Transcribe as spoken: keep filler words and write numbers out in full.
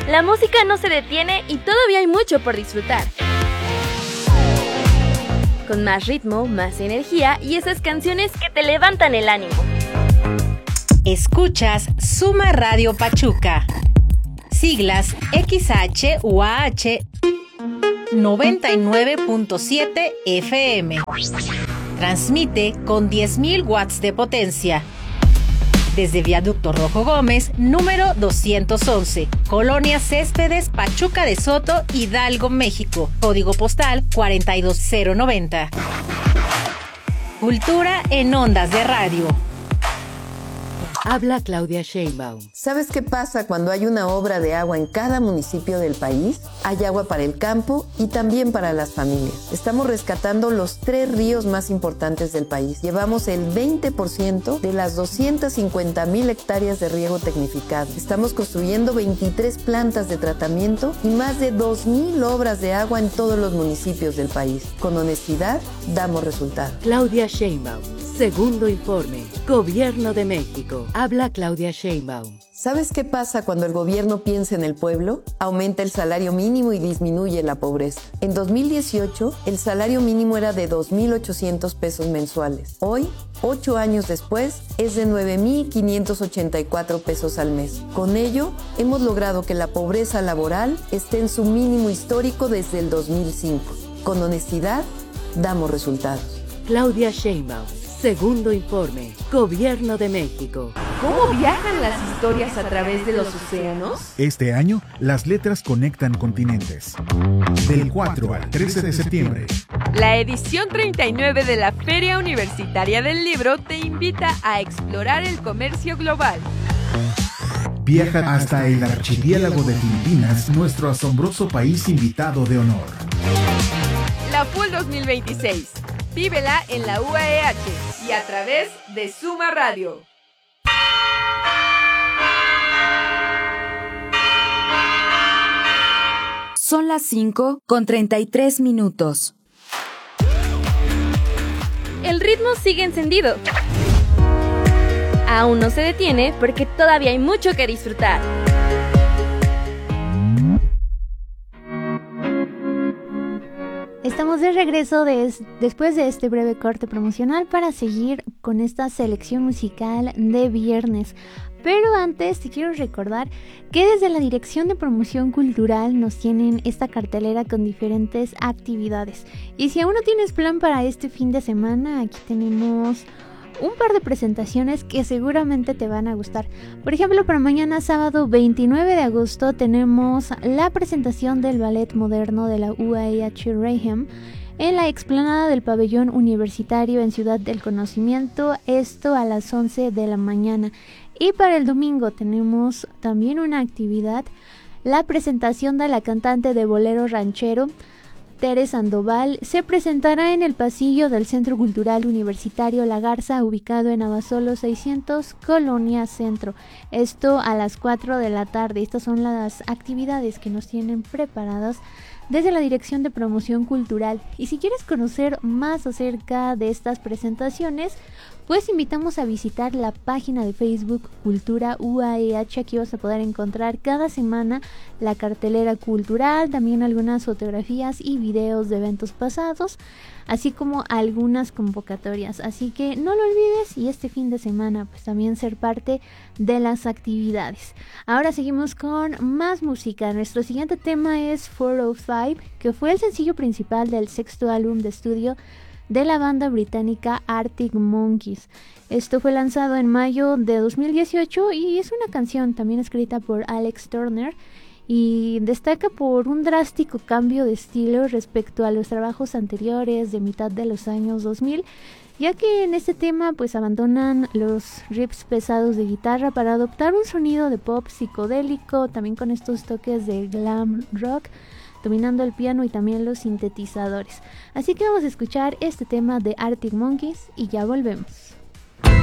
La música no se detiene y todavía hay mucho por disfrutar. Con más ritmo, más energía y esas canciones que te levantan el ánimo. Escuchas Suma Radio Pachuca. Siglas X H U A H noventa y nueve punto siete F M. Transmite con diez mil watts de potencia. Desde Viaducto Rojo Gómez, número doscientos once, Colonia Céspedes, Pachuca de Soto, Hidalgo, México. Código postal cuarenta y dos cero noventa. Cultura en ondas de radio. Habla Claudia Sheinbaum. ¿Sabes qué pasa cuando hay una obra de agua en cada municipio del país? Hay agua para el campo y también para las familias. Estamos rescatando los tres ríos más importantes del país. Llevamos el veinte por ciento de las doscientas cincuenta mil hectáreas de riego tecnificado. Estamos construyendo veintitrés plantas de tratamiento y más de dos mil obras de agua en todos los municipios del país. Con honestidad, damos resultados. Claudia Sheinbaum. Segundo informe. Gobierno de México. Habla Claudia Sheinbaum. ¿Sabes qué pasa cuando el gobierno piensa en el pueblo? Aumenta el salario mínimo y disminuye la pobreza. En dos mil dieciocho, el salario mínimo era de dos mil ochocientos pesos mensuales. Hoy, ocho años después, es de nueve mil quinientos ochenta y cuatro pesos al mes. Con ello, hemos logrado que la pobreza laboral esté en su mínimo histórico desde el dos mil cinco. Con honestidad, damos resultados. Claudia Sheinbaum. Segundo informe. Gobierno de México. ¿Cómo viajan las historias a través de los océanos? Este año, las letras conectan continentes. Del cuatro al trece de septiembre. La edición treinta y nueve de la Feria Universitaria del Libro te invita a explorar el comercio global. Viaja hasta el archipiélago de Filipinas, nuestro asombroso país invitado de honor. La F U L dos mil veintiséis. Vívela en la U A E H y a través de Suma Radio. Son las cinco con treinta y tres minutos. El ritmo sigue encendido. Aún no se detiene porque todavía hay mucho que disfrutar. Estamos de regreso de es, después de este breve corte promocional para seguir con esta selección musical de viernes. Pero antes te quiero recordar que desde la Dirección de Promoción Cultural nos tienen esta cartelera con diferentes actividades. Y si aún no tienes plan para este fin de semana, aquí tenemos un par de presentaciones que seguramente te van a gustar. Por ejemplo, para mañana sábado veintinueve de agosto tenemos la presentación del ballet moderno de la U A E H Rayham en la explanada del pabellón universitario en Ciudad del Conocimiento, esto a las once de la mañana. Y para el domingo tenemos también una actividad, la presentación de la cantante de bolero ranchero Tere Sandoval se presentará en el pasillo del Centro Cultural Universitario La Garza, ubicado en Abasolo seiscientos, Colonia Centro. Esto a las cuatro de la tarde. Estas son las actividades que nos tienen preparadas desde la Dirección de Promoción Cultural. Y si quieres conocer más acerca de estas presentaciones, pues invitamos a visitar la página de Facebook Cultura U A E H. Aquí vas a poder encontrar cada semana la cartelera cultural, también algunas fotografías y videos de eventos pasados, así como algunas convocatorias. Así que no lo olvides y este fin de semana pues también ser parte de las actividades. Ahora seguimos con más música. Nuestro siguiente tema es four oh five, que fue el sencillo principal del sexto álbum de estudio de la banda británica Arctic Monkeys. Esto fue lanzado en mayo de dos mil dieciocho y es una canción también escrita por Alex Turner y destaca por un drástico cambio de estilo respecto a los trabajos anteriores de mitad de los años dos mil, ya que en este tema pues abandonan los riffs pesados de guitarra para adoptar un sonido de pop psicodélico, también con estos toques de glam rock, dominando el piano y también los sintetizadores. Así que vamos a escuchar este tema de Arctic Monkeys y ya volvemos.